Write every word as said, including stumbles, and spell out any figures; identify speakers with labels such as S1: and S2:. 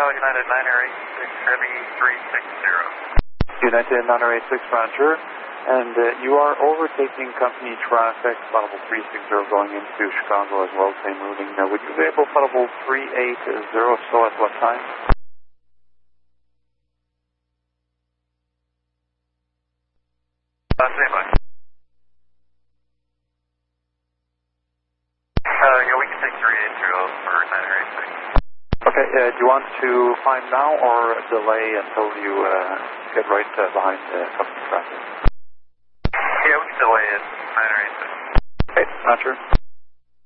S1: United nine oh eight six, heavy three six zero.
S2: United nine oh eight six, Roger. And uh, you are overtaking company traffic, Audible three six zero going into Chicago as well, same routing. Now, would you be able to Audible three eight zero, so at what time?
S1: Uh, same way. Uh, yeah, we can take three eight zero for nine oh eight six.
S2: Okay, uh, do you want to climb now or delay until you uh, get right uh, behind the uh, company traffic?
S1: Yeah, we can delay it, nine oh eight six.
S2: Okay, Roger.